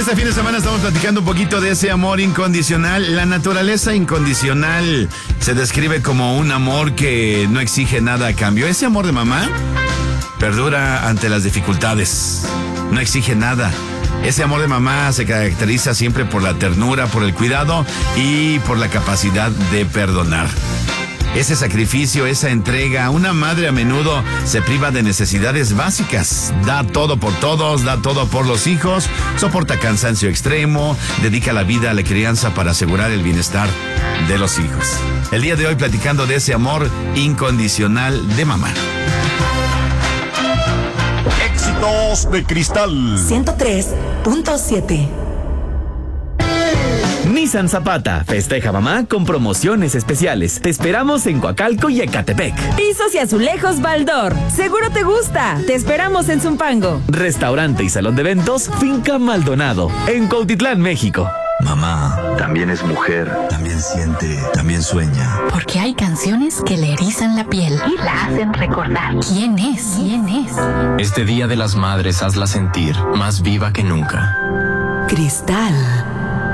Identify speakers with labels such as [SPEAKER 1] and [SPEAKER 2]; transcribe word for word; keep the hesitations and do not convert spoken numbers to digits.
[SPEAKER 1] este fin de semana estamos platicando un poquito de ese amor incondicional. La naturaleza incondicional se describe como un amor que no exige nada a cambio. Ese amor de mamá perdura ante las dificultades, no exige nada. Ese amor de mamá se caracteriza siempre por la ternura, por el cuidado y por la capacidad de perdonar. Ese sacrificio, esa entrega, una madre a menudo se priva de necesidades básicas. Da todo por todos, da todo por los hijos, soporta cansancio extremo, dedica la vida a la crianza para asegurar el bienestar de los hijos. El día de hoy platicando de ese amor incondicional de mamá.
[SPEAKER 2] Éxitos de Cristal
[SPEAKER 3] ciento tres punto siete.
[SPEAKER 4] Nissan Zapata festeja mamá con promociones especiales. Te esperamos en Coacalco y Ecatepec.
[SPEAKER 5] Pisos y azulejos Baldor. Seguro te gusta. Te esperamos en Zumpango.
[SPEAKER 4] Restaurante y salón de eventos Finca Maldonado en Cuautitlán, México.
[SPEAKER 6] Mamá también es mujer, también siente, también sueña.
[SPEAKER 7] Porque hay canciones que le erizan la piel y la hacen recordar quién es, quién es.
[SPEAKER 8] Este Día de las Madres hazla sentir más viva que nunca.
[SPEAKER 3] Cristal.